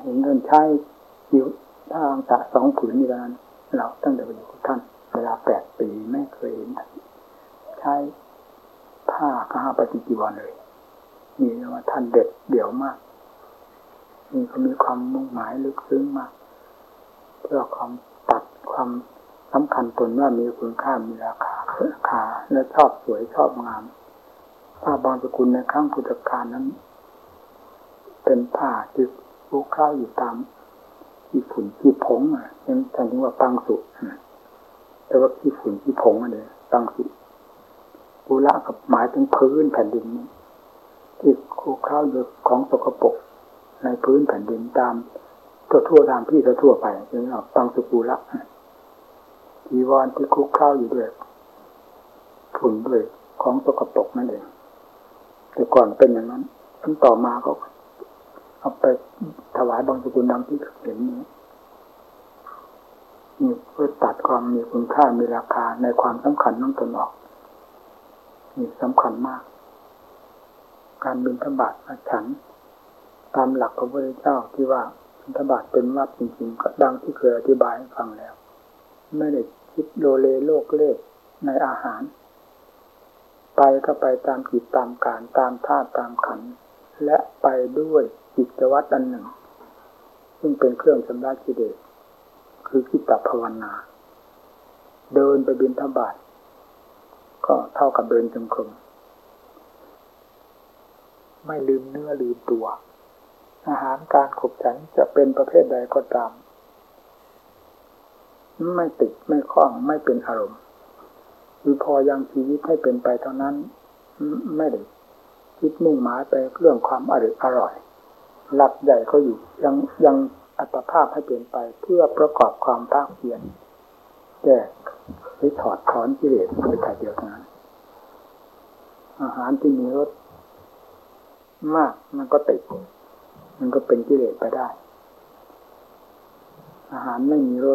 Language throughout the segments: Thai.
เห็นเงินใช้อยู่ถ้าอังสะ2 ผืนนี่แล้วนั้นเราตั้งแต่ไปอยู่กับท่านเวลา8 ปีไม่เคยเห็นใช้ผ้ากหปฏิจีวรเลยนี่เรียกว่าท่านเด็ดเดี่ยวมากนี่ก็มีความมุ่งหมายลึกซึ้งมากเพื่อความตัดความสำคัญตนว่ามีคุณค่ามีราคาและชอบสวยชอบงามผ้าบางสกุลในครั้งพุทธกาลนั้นเป็นผ้าที่ผูกเข้าอยู่ตามขี้ฝุ่นขี้ผงยังท่านถึงว่าปังสุแต่ว่าขี้ฝุ่นขี้ผงเนี่ยปังสุกุละกับหมายถึงพื้นแผ่นดินที่คุกเข้าอยู่ของสกปรกในพื้นแผ่นดินตามทั่วตามที่ทั่วไปเรียกว่าปังสุกุละจีวรที่คุกเข้าอยู่ด้วยฝุ่นด้วยของสกปรกนั่นเองแต่ก่อนเป็นอย่างนั้นต่อมาก็เอาไปถวายบางสกุลดังที่เห็นนี้นี่เพื่อตัดความมีคุณค่ามีราคาในความสำคัญของตนออกนี่สำคัญมากการบิณฑบาตฉันตามหลักของพระพุทธเจ้าที่ว่าบิณฑบาตเป็นวัดจริงๆก็ดังที่เคยอธิบายให้ฟังแล้วไม่ได้คิดโลเลโลกเล่ห์ในอาหารไปก็ไปตามกิจตามการตามธาตุตามขันธ์และไปด้วยกิจวัตรอันหนึ่งซึ่งเป็นเครื่องชำระกิเลสคือจิตภาวนาเดินไปบิณฑบาตก็เท่ากับเดินจงกรมไม่ลืมเนื้อลืมตัวอาหารการขบฉันจะเป็นประเภทใดก็ตามไม่ติดไม่คล้องไม่เป็นอารมณ์คือพอยังชีวิตให้เป็นไปเท่านั้นไม่ได้คิดมุ่งหมายไปเรื่องความอร่อยหลักใหญ่ก็อยู่ยังอัตภาพให้เป็นไปเพื่อประกอบความภาคเพียรแก้หรือถอดถอนกิเลสโดยถ่ายเดียวนั้นอาหารที่มีรสมากมันก็ติดมันก็เป็นกิเลสไปได้อาหารไม่มีรส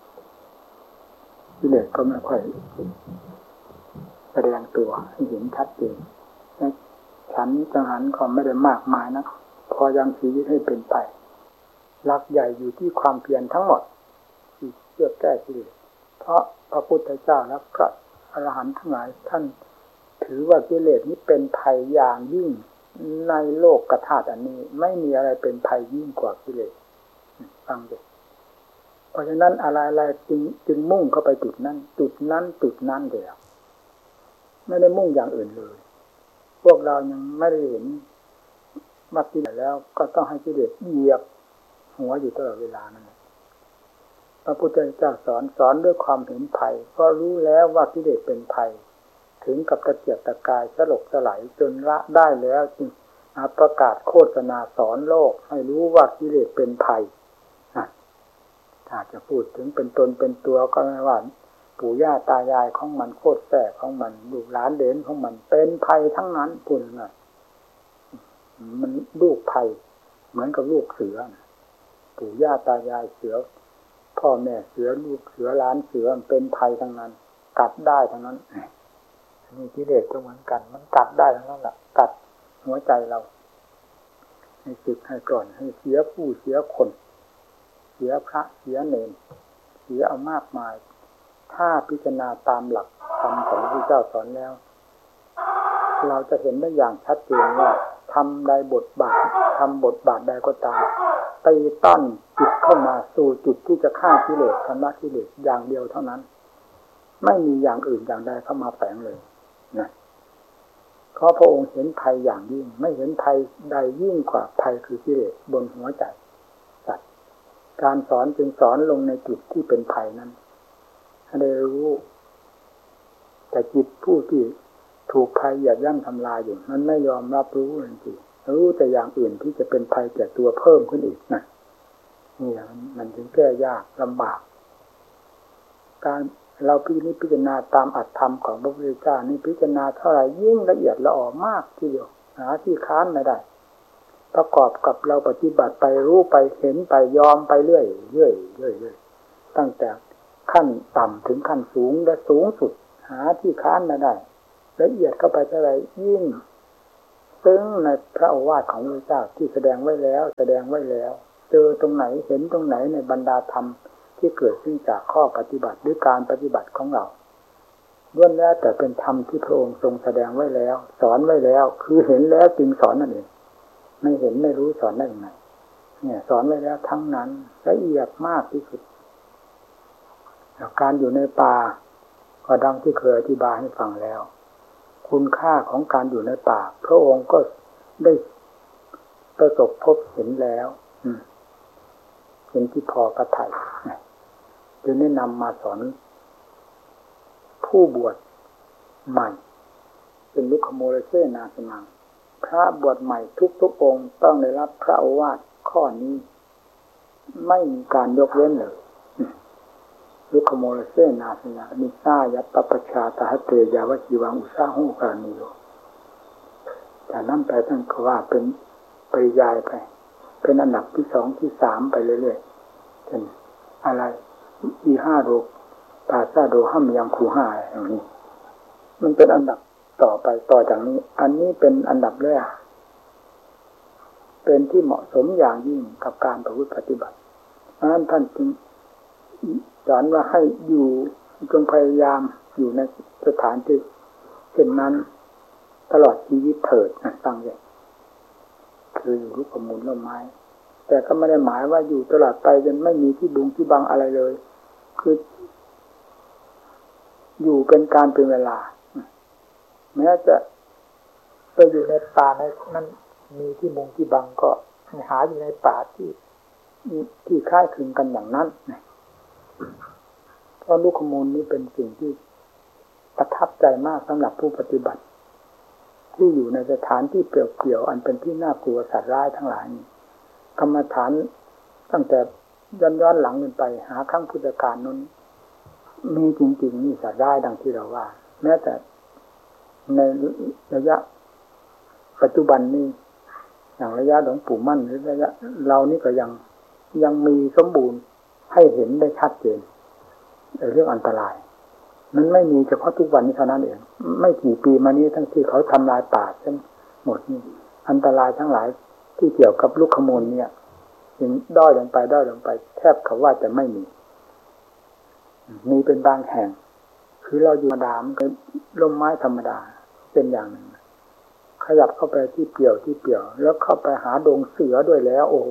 กิเลสก็ไม่ค่อยแสดงตัวให้เห็นชัดเจนฉันอาหารก็ไม่ได้มากมายนะพอยังชีวิตให้เป็นไปหลักใหญ่อยู่ที่ความเพียรทั้งหมดที่เพื่อแก้กิเลสเพราะพระพุทธเจ้าและพระอรหันต์ทั้งหลายท่านถือว่ากิเลสนี้เป็นภัยอย่างยิ่งในโลกธาตุอันนี้ไม่มีอะไรเป็นภัยยิ่งกว่ากิเลสฟังดูเพราะฉะนั้นอะไรจึงมุ่งเข้าไปจุดนั้นเดียวไม่ได้มุ่งอย่างอื่นเลยพวกเรายังไม่ได้เห็นมรรคกิเลสแล้วก็ต้องให้กิเลสเหยียบหัวอยู่ตลอดเวลานั่นแหละพระพุทธเจ้าสอนด้วยความเห็นภัยก็รู้แล้วว่ากิเลสเป็นภัยถึงกับตะเกียกตะกายสลบสลายจนละได้แล้วจึงประกาศโฆษณาสอนโลกให้รู้ว่ากิเลสเป็นภัยถ้าจะพูดถึงเป็นตนเป็นตัวก็ไม่ว่าปู่ย่าตายายของมันโคตรแท้ของมันลูกหลานเหลนของมันเป็นภัยทั้งนั้นพูดง่ายมันลูกภัยเหมือนกับลูกเสือปู่ย่าตายายเสือพ่อแม่เสือลูกเสือหลานเสือมันเป็นภัยทั้งนั้นกัดได้ทั้งนั้นนี่กิเลสก็เหมือนกันมันกัดได้ทั้งนั้นแหละกัดหัวใจเราให้สึกให้ก่อนให้เสียผู้เสียคนเสียพระเสียเนรเสียเอามากมายถ้าพิจารณาตามหลักธรรมของพระเจ้าสอนแล้วเราจะเห็นได้อย่างชัดเจนว่าทำใดบทบาทใดก็ตามตีต้นจิตเข้ามาสู่จุดที่จะฆ่ากิเลสชำระกิเลสอย่างเดียวเท่านั้นไม่มีอย่างอื่นอย่างใดเข้ามาแฝงเลยนะเพราะพระองค์เห็นภัยอย่างยิ่งไม่เห็นภัยใดยิ่งกว่าภัยคือกิเลสบนหัวใจสัตว์การสอนจึงสอนลงในจุดที่เป็นภัยนั้นให้ได้รู้แต่จิตผู้ที่ถูกภัยเหยียบย่ำทำลายอยู่มันไม่ยอมรับรู้จริงๆรู้แต่อย่างอื่นที่จะเป็นภัยแก่ตัวเพิ่มขึ้นอีกนะนี่มันจึงแก้ยากลำบากการเราพิจารณาตามอัตธรรมของพระพุทธเจ้านี่พิจารณาเท่าไหร่ยิ่งละเอียดละออมากทีเดียวหาที่ค้านไม่ได้ประกอบกับเราปฏิบัติไปรู้ไปเห็นไปยอมไปเรื่อยตั้งแต่ขั้นต่ำถึงขั้นสูงและสูงสุดหาที่ค้านไม่ได้ละเอียดเข้าไปเท่าไหร่ยิ่งซึ่งในพระโอวาทของพระพุทธเจ้าที่แสดงไว้แล้วเจอตรงไหนเห็นตรงไหนในบรรดาธรรมที่เกิดขึ้นจากข้อปฏิบัติหรือการปฏิบัติของเราล้วนแล้วแต่เป็นธรรมที่พระองค์ทรงแสดงไว้แล้วสอนไว้แล้วคือเห็นแล้วจึงสอนนั่นเองไม่เห็นไม่รู้สอนได้ยังไงเนี่ยสอนไว้แล้วทั้งนั้นละเอียดมากที่สุดการอยู่ในป่าก็ดังที่เคยอธิบายให้ฟังแล้วคุณค่าของการอยู่ในป่าพระองค์ก็ได้ประสบพบเห็นแล้วเป็นที่พอกระทัยจึงได้นำมาสอนผู้บวชใหม่เป็นลุคโมเลเซนาสนังพระบวชใหม่ทุกองค์ต้องได้รับพระโอวาทข้อนี้ไม่มีการยกเว้นเลยลุคโมเลเซนาสนังนิสายัปปปชาตหเตยาวจีวังอุสาหูกานิโยแต่นั่นไปท่านก็ว่าเป็นปริยายไปเป็นอันดับที่2ที่3ไปเรื่อยๆเช่นอะไรอี5โรปาซาโดห้ามยังคูห้าอย่างนี้มันเป็นอันดับต่อไปต่อจากนี้อันนี้เป็นอันดับแรกเป็นที่เหมาะสมอย่างยิ่งกับการประพฤติปฏิบัติเพราะฉะนั้นท่านจึงสอนว่าให้อยู่จงพยายามอยู่ในสถานที่เช่นนั้นตลอดชีวิตเถิดตั้งใจคืออยู่รูปมูลต้นไม้แต่ก็ไม่ได้หมายว่าอยู่ตลอดไปจนไม่มีที่บุงที่บังอะไรเลยคืออยู่เป็นการเป็นเวลาแม้จะไปอยู่ในป่าในนั้นมีที่มุงที่บังก็หาอยู่ในป่าที่คล้ายคลึงกันอย่างนั้นเพราะลูกขมูลนี้เป็นสิ่งที่ประทับใจมากสำหรับผู้ปฏิบัติที่อยู่ในสถานที่เปลี่ยวๆอันเป็นที่น่ากลัวสัตว์ร้ายทั้งหลายนี้กรรมฐานตั้งแต่ย้อนหลังขึ้นไปหาครั้งพุทธกาลนั้นมีจริงๆมีสัตว์ร้ายดังที่เราว่าแม้แต่ในระยะปัจจุบันนี้อย่างระยะหลวงปู่มั่นหรือระยะเรานี่ก็ยังมีสมบูรณ์ให้เห็นได้ชัดเจนเรื่องอันตรายมันไม่มีเฉพาะทุกวันนี้เท่านั้นเองไม่กี่ปีมานี้ทั้งที่เขาทำลายป่าทั้งหมดนี่อันตรายทั้งหลายที่เกี่ยวกับลูกขมูลเนี่ยยังด้อยลงไปแทบเขาว่าจะไม่มีเป็นบางแห่งคือเราอยู่ธรรมดามันก็ร่มไม้ธรรมดาเป็นอย่างหนึ่งขยับเข้าไปที่เปี่ยวแล้วเข้าไปหาดงเสือด้วยแล้วโอ้โห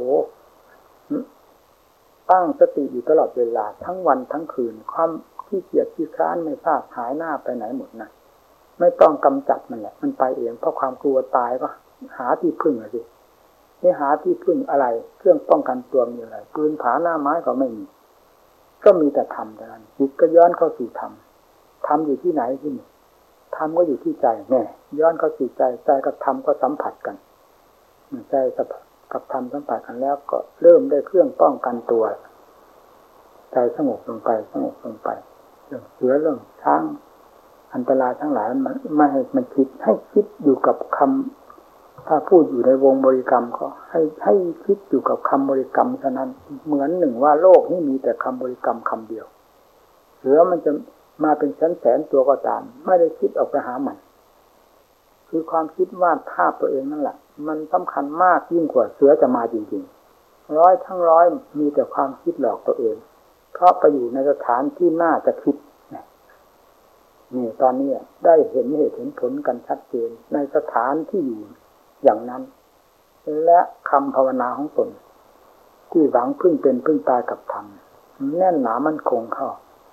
ตั้งสติอยู่ตลอดเวลาทั้งวันทั้งคืนความขี้เกียจขี้คร้านไม่ทราบหายหน้าไปไหนหมดนะไม่ต้องกำจัดมันแหละมันไปเองเพราะความกลัวตายก็หาที่พึ่งสินี่หาที่พึ่งอะไรเครื่องป้องกันตัวมีอะไรปืนผาหน้าไม้ก็ไม่มีก็มีแต่ธรรมเท่านั้นจิตก็ย้อนเข้าสู่ธรรมธรรมอยู่ที่ไหนที่นี่ธรรมก็อยู่ที่ใจแน่ย้อนเข้าสู่ใจกับธรรมก็สัมผัสกันใจกับธรรมสัมผัสกันแล้วก็เริ่มได้เครื่องป้องกันตัวใจสงบลงไปเรื่องเสือเรื่องช้างอันตรายทั้งหลายมันไม่ให้มันคิดให้คิดอยู่กับคำถ้าพูดอยู่ในวงบริกรรมก็ให้คิดอยู่กับคำบริกรรมเท่านั้นเหมือนหนึ่งว่าโลกนี้มีแต่คำบริกรรมคำเดียวเสือมันจะมาเป็นแสนตัวก็ตามไม่ได้คิดออกไปหามันคือความคิดวาดภาพตัวเองนั่นแหละมันสำคัญมากยิ่งกว่าเสือจะมาจริงๆร้อยทั้งร้อยมีแต่ความคิดหลอกตัวเองเพราะไปอยู่ในสถานที่น่าจะคิดนี่ตอนนี้ได้เห็นเหตุเห็นผลกันชัดเจนในสถานที่อยู่อย่างนั้นและคำภาวนาของตนที่หวังพึ่งเป็นพึ่งตายกับธรรมแน่นหนามั่นคงเข้า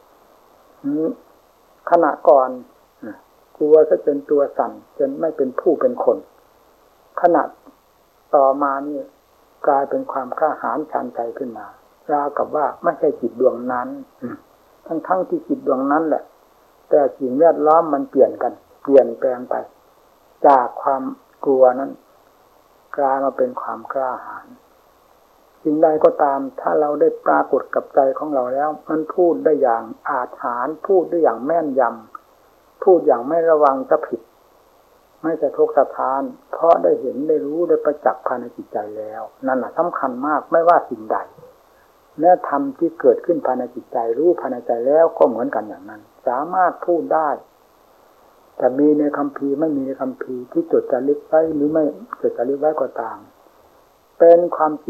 ขณะก่อนกลัวจะเป็นตัวสั่นจนไม่เป็นผู้เป็นคนขณะต่อมานี่กลายเป็นความกล้าหาญชันใจขึ้นมาราวกับว่าไม่ใช่จิตดวงนั้นทั้งที่จิตดวงนั้นแหละแต่สิ่งแวดล้อมมันเปลี่ยนแปลงไปจากความกลัวนั้นกลายมาเป็นความกล้าหาญสิ่งใดก็ตามถ้าเราได้ปรากฏกับใจของเราแล้วมันพูดได้อย่างอาจหาญพูดได้อย่างแม่นยำพูดอย่างไม่ระวังจะผิดไม่สะทกสะท้านเพราะได้เห็นได้รู้ได้ประจักษ์ภายในจิตใจแล้วนั่นแหละสำคัญมากไม่ว่าสิ่งใดแม้ธรรมที่เกิดขึ้นภายในจิตใจรู้ภายในใจแล้วก็เหมือนกันอย่างนั้นสามารถพูดได้แต่มีในคัมภีร์ไม่มีในคัมภีร์ที่จดจารึกไว้หรือไม่จดจารึกไว้ก็ตามเป็นความ